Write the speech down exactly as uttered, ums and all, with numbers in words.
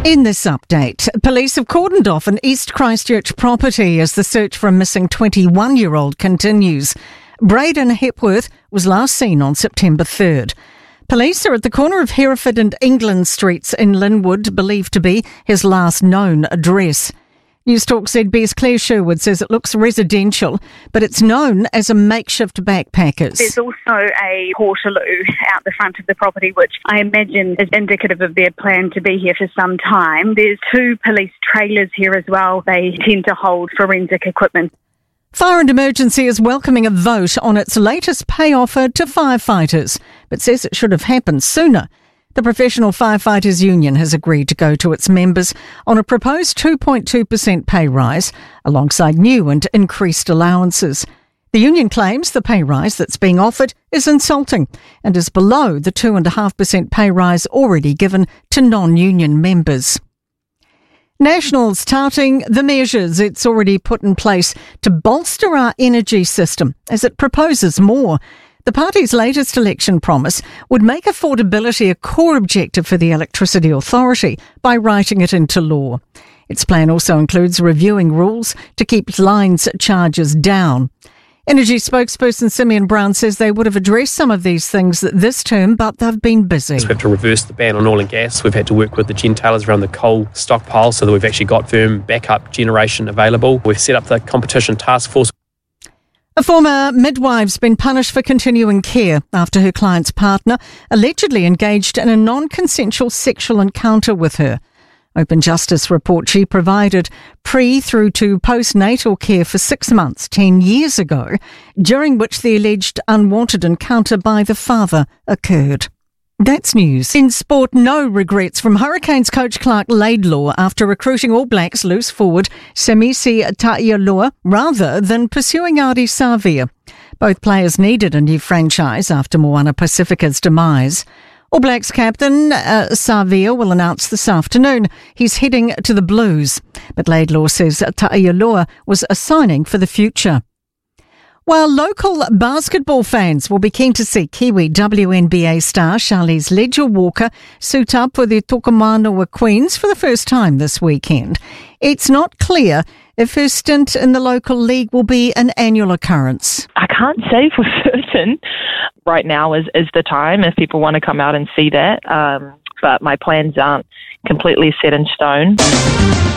In this update, police have cordoned off an East Christchurch property as the search for a missing twenty-one-year-old continues. Braden Hepworth was last seen on September third. Police are at the corner of Hereford and England Streets in Linwood, believed to be his last known address. Newstalk Z B's Claire Sherwood says it looks residential, but it's known as a makeshift backpackers. There's also a portaloo out the front of the property, which I imagine is indicative of their plan to be here for some time. There's two police trailers here as well. They tend to hold forensic equipment. Fire and Emergency is welcoming a vote on its latest pay offer to firefighters, but says it should have happened sooner. The Professional Firefighters Union has agreed to go to its members on a proposed two point two percent pay rise, alongside new and increased allowances. The union claims the pay rise that's being offered is insulting and is below the two point five percent pay rise already given to non-union members. National's touting the measures it's already put in place to bolster our energy system as it proposes more. The party's latest election promise would make affordability a core objective for the Electricity Authority by writing it into law. Its plan also includes reviewing rules to keep lines charges down. Energy spokesperson Simeon Brown says they would have addressed some of these things this term, but they've been busy. We have to reverse the ban on oil and gas. We've had to work with the gentailers around the coal stockpile so that we've actually got firm backup generation available. We've set up the competition task force. A former midwife's been punished for continuing care after her client's partner allegedly engaged in a non-consensual sexual encounter with her. Open Justice report she provided pre through to postnatal care for six months ten years ago, during which the alleged unwanted encounter by the father occurred. That's news. In sport, no regrets from Hurricanes coach Clark Laidlaw after recruiting All Blacks loose forward Semisi Ta'ialoa rather than pursuing Ardie Savea. Both players needed a new franchise after Moana Pacifica's demise. All Blacks captain uh, Savea will announce this afternoon he's heading to the Blues, but Laidlaw says Ta'ialoa was a signing for the future. While local basketball fans will be keen to see Kiwi W N B A star Charlize Leger-Walker suit up for the Tokomanawa Queens for the first time this weekend, it's not clear if her stint in the local league will be an annual occurrence. I can't say for certain. Right now is, is the time if people want to come out and see that, um, but my plans aren't completely set in stone.